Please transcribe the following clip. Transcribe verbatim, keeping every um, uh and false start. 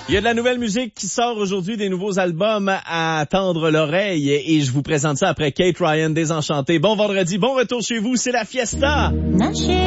Il y a de la nouvelle musique qui sort aujourd'hui, des nouveaux albums à tendre l'oreille et je vous présente ça après Kate Ryan, Désenchanté. Bon vendredi, bon retour chez vous, c'est la fiesta!